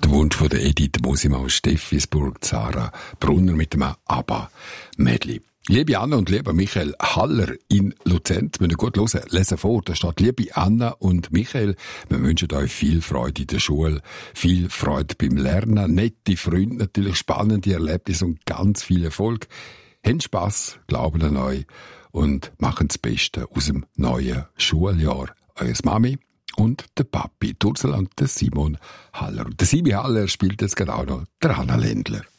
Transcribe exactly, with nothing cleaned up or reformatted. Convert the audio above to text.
Der Wunsch von der Edith Mosima aus Steffisburg, Sarah Brunner mit dem ABBA-Medley. Liebe Anna und lieber Michael Haller in Luzern, wir müssen gut hören, lesen vor, da steht: Liebe Anna und Michael, wir wünschen euch viel Freude in der Schule, viel Freude beim Lernen, nette Freunde, natürlich spannende Erlebnisse und ganz viel Erfolg. Habt Spass, glauben an euch und machen das Beste aus dem neuen Schuljahr. Eures Mami und der Papi, die Ursula und der Simon Haller. Und der Simi Haller spielt jetzt genau noch der Hanna Ländler.